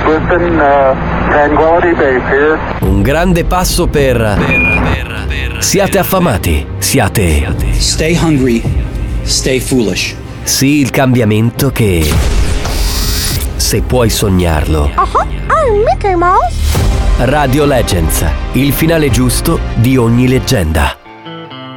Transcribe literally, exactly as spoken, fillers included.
Listen, uh, Tranquility Base here. Un grande passo per... per, per, per siate affamati, siate... Stay hungry, stay foolish. Sì, il cambiamento che... se puoi sognarlo. Uh-huh. I'm Mickey Mouse. Radio Legends, il finale giusto di ogni leggenda.